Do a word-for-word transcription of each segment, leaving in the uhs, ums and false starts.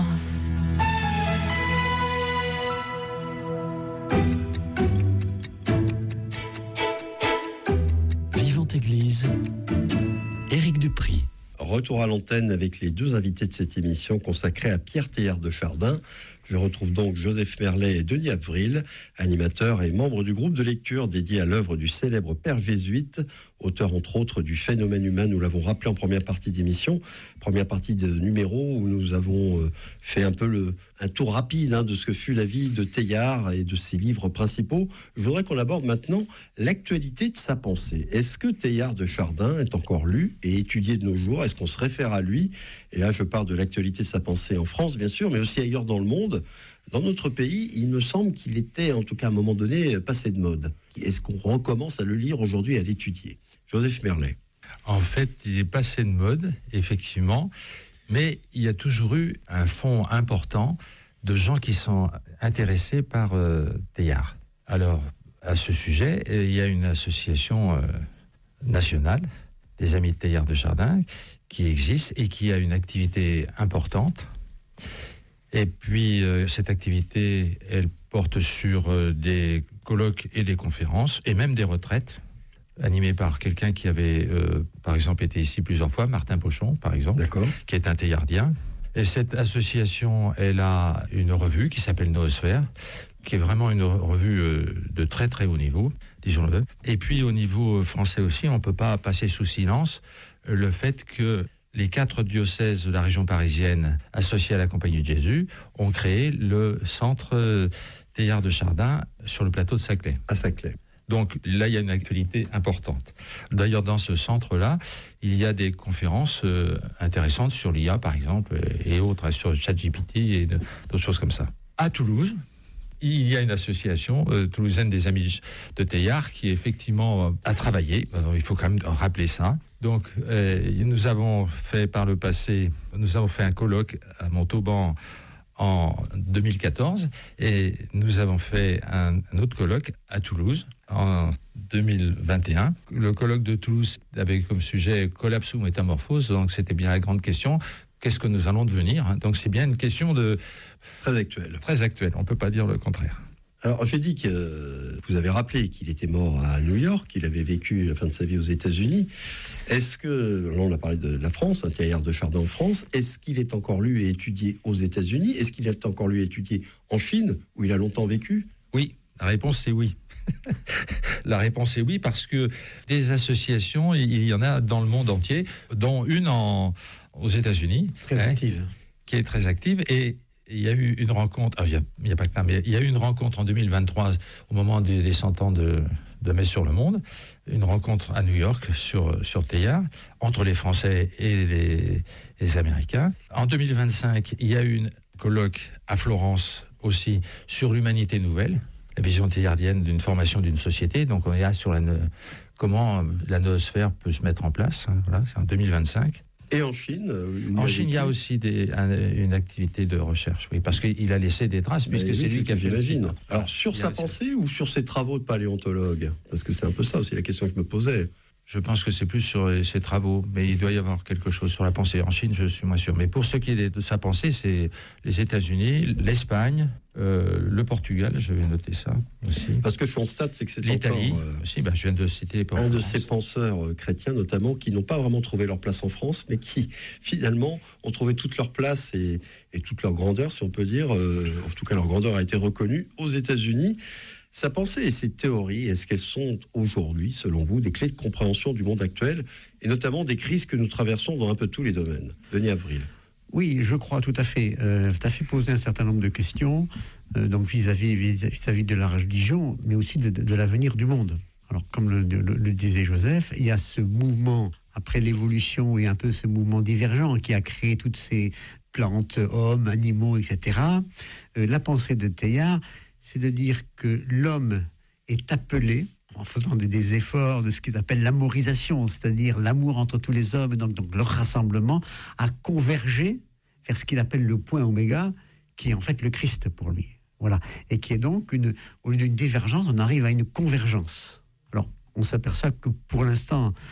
sens. Vivante Église, Éric Dupry. Retour à l'antenne avec les deux invités de cette émission consacrée à Pierre Teilhard de Chardin. Je retrouve donc Joseph Merlet et Denis Avril, animateurs et membres du groupe de lecture dédié à l'œuvre du célèbre père jésuite, auteur entre autres du Phénomène humain. Nous l'avons rappelé en première partie d'émission, première partie de numéro où nous avons fait un peu le, un tour rapide hein, de ce que fut la vie de Teilhard et de ses livres principaux. Je voudrais qu'on aborde maintenant l'actualité de sa pensée. Est-ce que Teilhard de Chardin est encore lu et étudié de nos jours ? Est-ce qu'on se réfère à lui ? Et là, je parle de l'actualité de sa pensée en France, bien sûr, mais aussi ailleurs dans le monde. Dans notre pays, il me semble qu'il était, en tout cas à un moment donné, passé de mode. Est-ce qu'on recommence à le lire aujourd'hui et à l'étudier ? Joseph Merlet. En fait, il est passé de mode, effectivement, mais il y a toujours eu un fond important de gens qui sont intéressés par euh, Teilhard. Alors, à ce sujet, il y a une association euh, nationale des Amis de Teilhard de Chardin qui existe et qui a une activité importante. Et puis, euh, cette activité, elle porte sur euh, des colloques et des conférences, et même des retraites, animées par quelqu'un qui avait, euh, par exemple, été ici plusieurs fois, Martin Pochon, par exemple, D'accord. qui est un Teilhardien. Et cette association, elle a une revue qui s'appelle Noosphère, qui est vraiment une revue euh, de très très haut niveau, disons-le. Et puis, au niveau français aussi, on ne peut pas passer sous silence euh, le fait que les quatre diocèses de la région parisienne associés à la Compagnie de Jésus ont créé le centre Teilhard de Chardin sur le plateau de Saclay. À Saclay. Donc là, il y a une actualité importante. D'ailleurs, dans ce centre-là, il y a des conférences euh, intéressantes sur l'I A, par exemple, et autres, sur ChatGPT et de, d'autres choses comme ça. À Toulouse, il y a une association euh, toulousaine des Amis de Teilhard qui, effectivement, euh, a travaillé. Alors, il faut quand même rappeler ça. Donc, euh, nous avons fait par le passé, nous avons fait un colloque à Montauban en deux mille quatorze et nous avons fait un, un autre colloque à Toulouse en deux mille vingt et un. Le colloque de Toulouse avait comme sujet collapse ou métamorphose, donc c'était bien la grande question. Qu'est-ce que nous allons devenir ? Donc c'est bien une question de... Très actuelle. Très actuelle, on ne peut pas dire le contraire. Alors, j'ai dit que euh, vous avez rappelé qu'il était mort à New York, qu'il avait vécu la fin de sa vie aux États-Unis. Est-ce que, là on a parlé de la France, un Teilhard de Chardin en France, est-ce qu'il est encore lu et étudié aux États-Unis ? Est-ce qu'il est encore lu et étudié en Chine, où il a longtemps vécu ? Oui, la réponse c'est oui. La réponse est oui, parce que des associations, il y en a dans le monde entier, dont une en, aux États-Unis. Très hein, active. Qui est très active. Et il y a eu une rencontre, ah, il n'y a, a pas que là, mais il y a eu une rencontre en deux mille vingt-trois, au moment des, des cent ans de, de Messe sur le Monde, une rencontre à New York sur, sur Teilhard, entre les Français et les, les Américains. En deux mille vingt-cinq, il y a eu un colloque à Florence aussi sur l'humanité nouvelle, la vision teilhardienne d'une formation d'une société. Donc on est là sur la, comment la noosphère peut se mettre en place. Hein, voilà, c'est en deux mille vingt-cinq. Et en Chine En Chine, il y a aussi des, un, une activité de recherche, oui, parce qu'il a laissé des traces, puisque oui, c'est c'est lui qui a fait le j'imagine. site. Alors, sur sa pensée ou sur ses travaux de paléontologue ? Parce que c'est un peu ça aussi la question que je me posais. Je pense que c'est plus sur ses travaux, mais il doit y avoir quelque chose sur la pensée. En Chine, je suis moins sûr. Mais pour ce qui est de sa pensée, c'est les États-Unis, l'Espagne, euh, le Portugal, je vais noter ça aussi. Parce que je constate, c'est que c'est l'Italie encore... Euh, aussi, bah, je viens de citer... un de ces penseurs euh, chrétiens, notamment, qui n'ont pas vraiment trouvé leur place en France, mais qui, finalement, ont trouvé toute leur place et, et toute leur grandeur, si on peut dire. Euh, en tout cas, leur grandeur a été reconnue aux États-Unis. Sa pensée et ses théories, est-ce qu'elles sont aujourd'hui, selon vous, des clés de compréhension du monde actuel, et notamment des crises que nous traversons dans un peu tous les domaines ? Denis Avril. Oui, je crois tout à fait. Euh, tu as fait poser un certain nombre de questions, euh, donc vis-à-vis, vis-à-vis de la religion, mais aussi de, de, de l'avenir du monde. Alors, comme le, le, le disait Joseph, il y a ce mouvement, après l'évolution, et un peu ce mouvement divergent qui a créé toutes ces plantes, hommes, animaux, et cetera. Euh, la pensée de Teilhard, c'est de dire que l'homme est appelé, en faisant des, des efforts de ce qu'ils appellent l'amorisation, c'est-à-dire l'amour entre tous les hommes, donc, donc leur rassemblement, à converger vers ce qu'il appelle le point oméga, qui est en fait le Christ pour lui. Voilà. Et qui est donc, une, au lieu d'une divergence, on arrive à une convergence. Alors, on s'aperçoit que pour l'instant,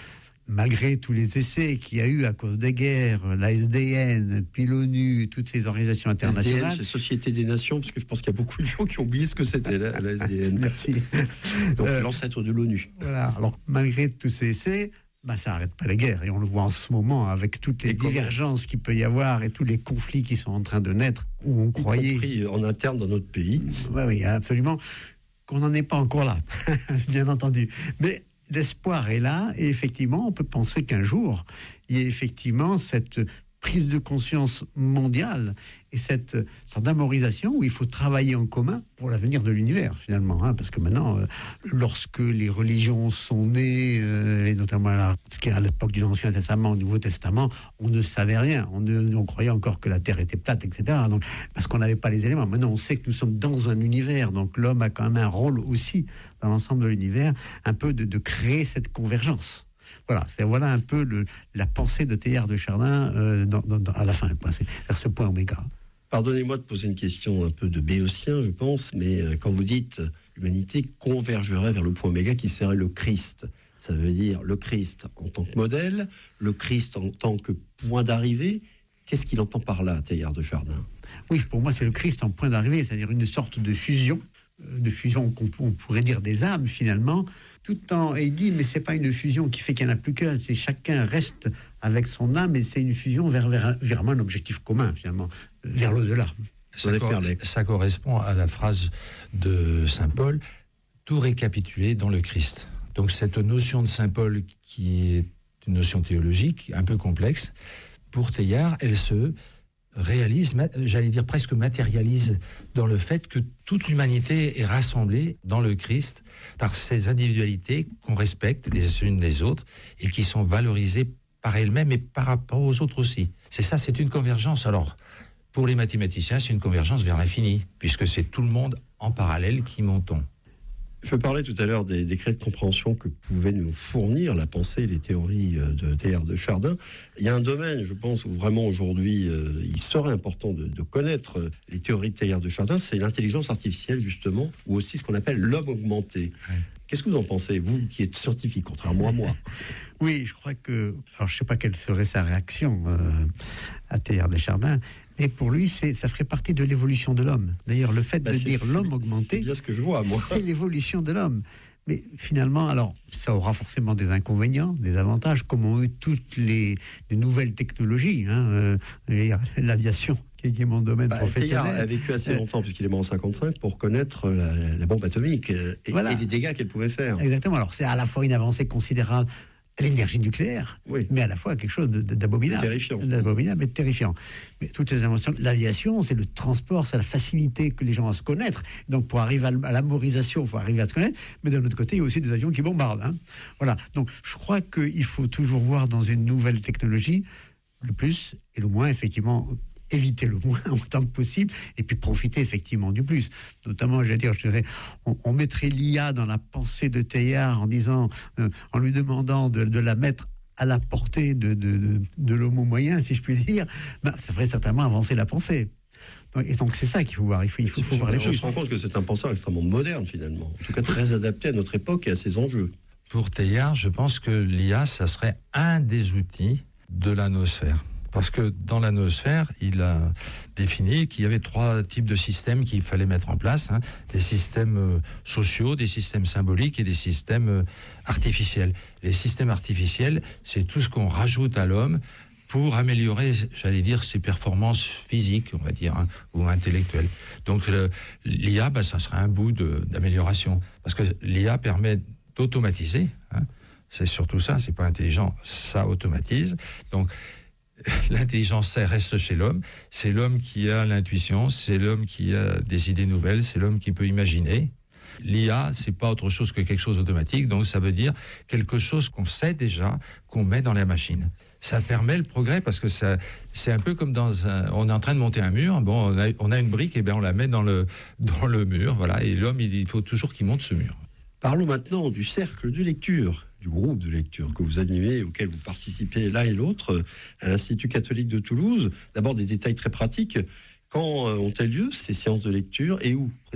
malgré tous les essais qu'il y a eu à cause des guerres, la S D N, puis l'ONU, toutes ces organisations internationales. S D N, c'est Société des Nations, parce que je pense qu'il y a beaucoup de gens qui ont oublié ce que c'était la, la S D N. Merci. Donc euh, l'ancêtre de l'ONU. Voilà. Alors malgré tous ces essais, bah, ça n'arrête pas les guerres. Et on le voit en ce moment avec toutes les et divergences qu'il peut y avoir et tous les conflits qui sont en train de naître, où on croyait... Y compris en interne dans notre pays. Oui, oui, absolument. Qu'on n'en est pas encore là, bien entendu. Mais l'espoir est là, et effectivement, on peut penser qu'un jour, il y ait effectivement cette prise de conscience mondiale et cette sorte d'amorisation où il faut travailler en commun pour l'avenir de l'univers, finalement. Hein, parce que maintenant, euh, lorsque les religions sont nées, euh, et notamment là, ce qui est à l'époque du Ancien Testament, du Nouveau Testament, on ne savait rien. On, ne, on croyait encore que la Terre était plate, et cetera. Donc, parce qu'on n'avait pas les éléments. Maintenant, on sait que nous sommes dans un univers. Donc, l'homme a quand même un rôle aussi, dans l'ensemble de l'univers, un peu de, de créer cette convergence. Voilà, c'est voilà un peu le, la pensée de Teilhard de Chardin euh, dans, dans, à la fin, quoi. C'est vers ce point oméga. Pardonnez-moi de poser une question un peu de béotien, je pense, mais euh, quand vous dites l'humanité convergerait vers le point oméga qui serait le Christ, ça veut dire le Christ en tant que modèle, le Christ en tant que point d'arrivée. Qu'est-ce qu'il entend par là, Teilhard de Chardin ? Oui, pour moi, c'est le Christ en point d'arrivée, c'est-à-dire une sorte de fusion, de fusion qu'on on pourrait dire des âmes, finalement. Tout en, et il dit, mais c'est pas une fusion qui fait qu'il n'y en a plus qu'un, c'est chacun reste avec son âme, et c'est une fusion vers, vers, vers un objectif commun, finalement, vers l'au-delà. Ça, cor- ça correspond à la phrase de Saint Paul, tout récapitulé dans le Christ. Donc cette notion de Saint Paul, qui est une notion théologique un peu complexe, pour Teilhard, elle se réalise, j'allais dire presque matérialise, dans le fait que toute l'humanité est rassemblée dans le Christ par ces individualités qu'on respecte les unes les autres et qui sont valorisées par elles-mêmes et par rapport aux autres aussi. C'est ça, c'est une convergence. Alors, pour les mathématiciens, c'est une convergence vers l'infini, puisque c'est tout le monde en parallèle qui montons. Je parlais tout à l'heure des décrets de compréhension que pouvait nous fournir la pensée et les théories de Teilhard de Chardin. Il y a un domaine, je pense, où vraiment aujourd'hui, euh, il serait important de, de connaître les théories de Teilhard de Chardin, c'est l'intelligence artificielle, justement, ou aussi ce qu'on appelle l'homme augmenté. Ouais. Qu'est-ce que vous en pensez, vous qui êtes scientifique, contrairement à moi ? Oui, je crois que... Alors, je ne sais pas quelle serait sa réaction euh, à Teilhard de Chardin, et pour lui, c'est, ça ferait partie de l'évolution de l'homme. D'ailleurs, le fait bah, de dire l'homme augmenté, c'est bien ce que je vois, moi. C'est l'évolution de l'homme. Mais finalement, alors, ça aura forcément des inconvénients, des avantages, comme ont eu toutes les, les nouvelles technologies. Hein, euh, l'aviation, qui est mon domaine bah, professionnel. Teilhard a vécu assez longtemps, euh, puisqu'il est mort en cinquante-cinq, pour connaître la, la, la bombe atomique et, voilà. et les dégâts qu'elle pouvait faire. Exactement. Alors, c'est à la fois une avancée considérable, l'énergie nucléaire, oui. mais à la fois quelque chose d'abominable. Terrifiant. D'abominable et de terrifiant. Mais toutes les inventions, l'aviation, c'est le transport, c'est la facilité que les gens ont à se connaître. Donc pour arriver à l'amorisation, il faut arriver à se connaître. Mais d'un autre côté, il y a aussi des avions qui bombardent. Hein. Voilà. Donc je crois qu'il faut toujours voir dans une nouvelle technologie le plus et le moins, effectivement, éviter le moins autant que possible et puis profiter effectivement du plus. Notamment, je vais dire, je dirais, on, on mettrait l'I A dans la pensée de Teilhard en disant, euh, en lui demandant de, de la mettre à la portée de, de, de, de l'homo moyen, si je puis dire, ben, ça ferait certainement avancer la pensée. Donc, et donc c'est ça qu'il faut voir, il faut, il faut, faut voir les choses. On se rend compte que c'est un penseur extrêmement moderne finalement, en tout cas très adapté à notre époque et à ses enjeux. Pour Teilhard, je pense que l'I A, ça serait un des outils de la noosphère. Parce que dans la noosphère, il a défini qu'il y avait trois types de systèmes qu'il fallait mettre en place. Hein. Des systèmes euh, sociaux, des systèmes symboliques et des systèmes euh, artificiels. Les systèmes artificiels, c'est tout ce qu'on rajoute à l'homme pour améliorer, j'allais dire, ses performances physiques, on va dire, hein, ou intellectuelles. Donc le, l'I A, bah, ça serait un bout de, d'amélioration. Parce que l'I A permet d'automatiser. Hein. C'est surtout ça, c'est pas intelligent, ça automatise. Donc l'intelligence, ça reste chez l'homme. C'est l'homme qui a l'intuition, c'est l'homme qui a des idées nouvelles, c'est l'homme qui peut imaginer. L'I A, c'est pas autre chose que quelque chose d'automatique, donc ça veut dire quelque chose qu'on sait déjà, qu'on met dans la machine. Ça permet le progrès parce que ça, c'est un peu comme dans un, on est en train de monter un mur, bon, on a, on a une brique, et bien on la met dans le, dans le mur, voilà, et l'homme, il, il faut toujours qu'il monte ce mur. Parlons maintenant du cercle de lecture, du groupe de lecture que vous animez, auquel vous participez l'un et l'autre à l'Institut catholique de Toulouse. D'abord des détails très pratiques. Quand ont-elles lieu ces séances de lecture et où précisément ?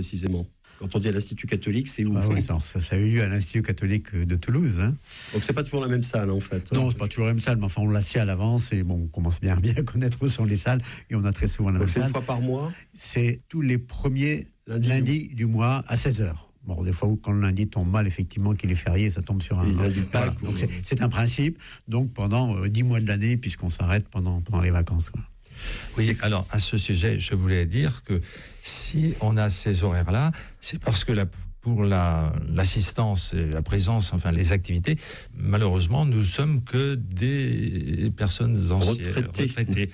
Quand on dit à l'Institut catholique, c'est où? Ah oui, non, ça, ça a eu lieu à l'Institut catholique de Toulouse. Hein. Donc c'est pas toujours la même salle en fait. Non, c'est pas toujours la même salle, mais enfin on l'a sait à l'avance et bon, on commence bien, bien à connaître où sont les salles et on a très souvent la Donc même c'est salle. une fois par mois. C'est tous les premiers Lundi lundis du mois à seize heures. Bon, des fois, où, quand le lundi tombe mal, effectivement, qu'il est férié, ça tombe sur un... Et lundi de Voilà. Pâques, Donc ou- c'est, c'est un principe, donc pendant euh, dix mois de l'année, puisqu'on s'arrête pendant, pendant les vacances. Quoi. Oui, alors à ce sujet, je voulais dire que si on a ces horaires-là, c'est parce que la, pour la, l'assistance et la présence, enfin les activités, malheureusement, nous sommes que des personnes anciennes, Retraités. retraitées.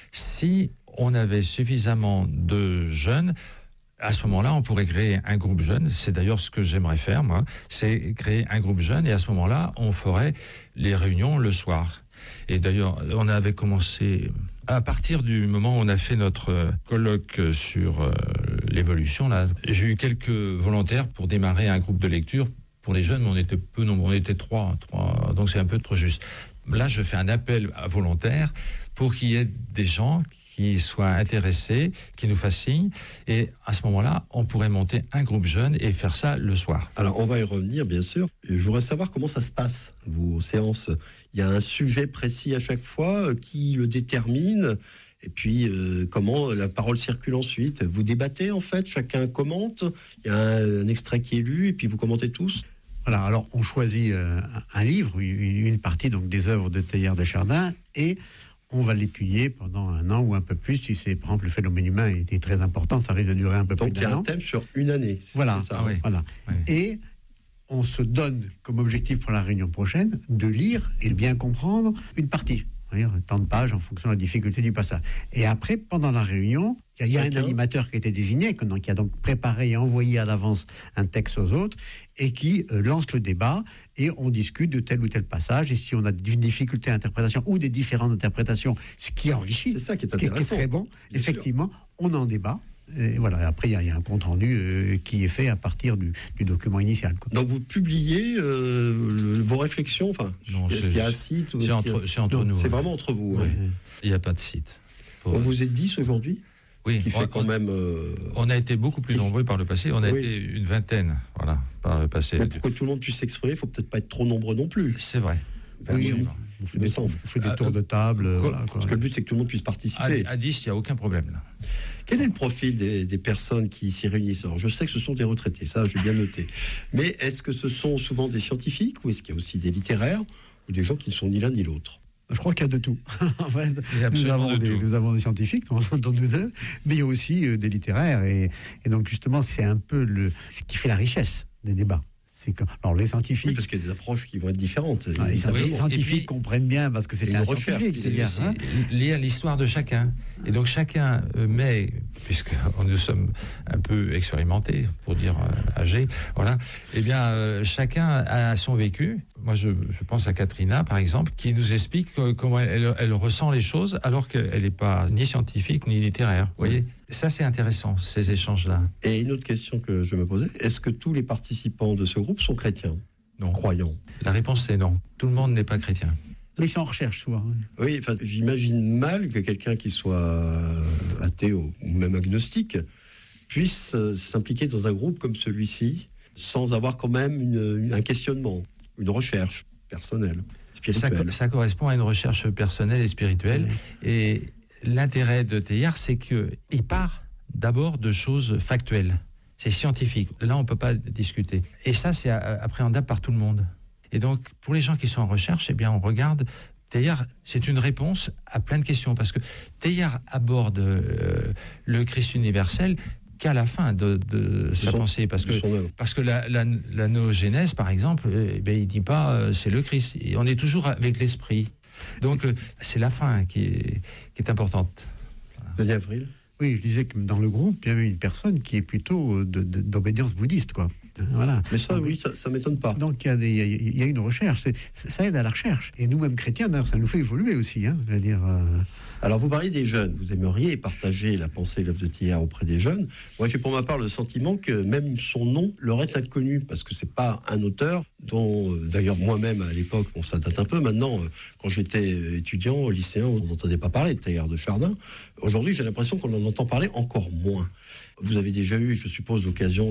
Si on avait suffisamment de jeunes, à ce moment-là, on pourrait créer un groupe jeune. C'est d'ailleurs ce que j'aimerais faire, moi. C'est créer un groupe jeune et à ce moment-là, on ferait les réunions le soir. Et d'ailleurs, on avait commencé à partir du moment où on a fait notre colloque sur euh, l'évolution. Là, j'ai eu quelques volontaires pour démarrer un groupe de lecture pour les jeunes, mais on était peu nombreux. On était trois, trois, donc c'est un peu trop juste. Là, je fais un appel à volontaires pour qu'il y ait des gens qui soient intéressés, qui nous fassent signe. Et à ce moment-là, on pourrait monter un groupe jeune et faire ça le soir. Alors, on va y revenir, bien sûr. Et je voudrais savoir comment ça se passe, vos séances. Il y a un sujet précis à chaque fois, euh, qui le détermine, et puis euh, comment la parole circule ensuite. Vous débattez, en fait, chacun commente, il y a un, un extrait qui est lu, et puis vous commentez tous. Voilà, alors on choisit euh, un livre, une, une partie donc des œuvres de Teilhard de Chardin, et on va l'étudier pendant un an ou un peu plus. Si c'est, par exemple, le phénomène humain était très important, ça risque de durer un peu Donc plus il y d'un a un an. thème sur une année, c'est, Voilà. c'est ça. Ah oui. Voilà. Oui. Et on se donne comme objectif pour la réunion prochaine de lire et de bien comprendre une partie. Oui, tant de pages en fonction de la difficulté du passage. Et après, pendant la réunion, il y a, il y a un Chacun. animateur qui a été désigné, que- donc, qui a donc préparé et envoyé à l'avance un texte aux autres, et qui euh, lance le débat, et on discute de tel ou tel passage, et si on a des difficultés d'interprétation ou des différentes interprétations, ce qui enrichit, C'est ça qui est ce qui est, qui est intéressant. très bon, Bien effectivement, on en débat. Et voilà, après, il y, a- il y a un compte-rendu euh, qui est fait à partir du, du document initial. Quoi. Donc vous publiez euh, le- vos réflexions, enfin, Non, est-ce c'est- qu'il y a un site ou C'est est-ce qu'il y a- entre, c'est entre Non, nous. C'est hein. vraiment entre vous. Ouais. hein. Il n'y a pas de site. Pour- Donc vous êtes dix aujourd'hui, oui, qui on- fait quand on- même... euh, On a été beaucoup plus nombreux par le passé. On a Oui. été une vingtaine, voilà, par le passé. Mais pour que tout le monde puisse s'exprimer, il faut peut-être pas être trop nombreux non plus. C'est vrai. Ben, Oui, oui. on fait Il me des, semble. on fait des Ah, tours de table. euh, quoi- voilà, quoi. Parce que le but, c'est que tout le monde puisse À, participer. à dix, il n'y a aucun problème. Là. Quel est le profil des, des personnes qui s'y réunissent? Alors, je sais que ce sont des retraités, ça, j'ai bien noté. Mais est-ce que ce sont souvent des scientifiques ou est-ce qu'il y a aussi des littéraires ou des gens qui ne sont ni l'un ni l'autre? Je crois qu'il y a de tout. En fait, Il y a nous, absolument avons de des, tout. nous avons des scientifiques, dont nous deux, mais il y a aussi euh, des littéraires. Et, et donc, justement, c'est un peu le, ce qui fait la richesse des débats. C'est que, alors, les Oui, scientifiques. parce qu'il y a des approches qui vont être différentes. Ah, les, évidemment. oui, les scientifiques et puis- comprennent bien parce que c'est Et un une recherche, scientifique, c'est c'est bien. C'est hein. lié à l'histoire de chacun. Et donc chacun euh, met, puisque nous sommes un peu expérimentés, pour dire euh, âgés, voilà, eh bien euh, chacun a son vécu. Moi je, je pense à Katrina par exemple, qui nous explique euh, comment elle, elle, elle ressent les choses alors qu'elle n'est pas ni scientifique ni littéraire. Vous voyez, ça c'est intéressant, ces échanges-là. Et une autre question que je me posais, est-ce que tous les participants de ce groupe sont chrétiens, Non. croyants? La réponse c'est non. Tout le monde n'est pas chrétien. Mais ils sont en recherche souvent. hein. Oui, enfin, j'imagine mal que quelqu'un qui soit athée ou même agnostique puisse euh, s'impliquer dans un groupe comme celui-ci sans avoir quand même une- une- un questionnement, une recherche personnelle, Ça, spirituelle. co- ça correspond à une recherche personnelle et spirituelle. Et l'intérêt de Teilhard, c'est qu'il part d'abord de choses factuelles. C'est scientifique. Là, on ne peut pas discuter. Et ça, c'est a- appréhendable par tout le monde. Et donc, pour les gens qui sont en recherche, eh bien, on regarde. Teilhard, c'est une réponse à plein de questions. Parce que Teilhard aborde euh, le Christ universel qu'à la fin de, de sa son- pensée. Parce de que son œuvre. parce que la, la, la noogénèse, par exemple, euh, eh ben, il ne dit pas euh, c'est le Christ. Et on est toujours avec l'esprit. Donc, euh, c'est la fin qui est, qui est importante. Denis Avril. Oui, je disais que dans le groupe, il y avait une personne qui est plutôt de- de- d'obédience bouddhiste, quoi. Voilà. Mais ça, Donc, oui, ça, ça m'étonne pas. Donc il y a, des- il y a- il y a une recherche, C'est- ça aide à la recherche. Et nous-mêmes chrétiens, d'ailleurs, ça nous fait évoluer aussi. Hein, je veux dire, euh, Alors, vous parlez des jeunes. Vous aimeriez partager la pensée et l'œuvre de Teilhard auprès des jeunes. Moi, j'ai pour ma part le sentiment que même son nom leur est inconnu, parce que c'est pas un auteur dont, euh, d'ailleurs, moi-même, à l'époque, bon, ça date un peu maintenant, euh, quand j'étais étudiant, lycéen, on n'entendait pas parler de Teilhard de Chardin. Aujourd'hui, j'ai l'impression qu'on en entend parler encore moins. Vous avez déjà eu, je suppose, l'occasion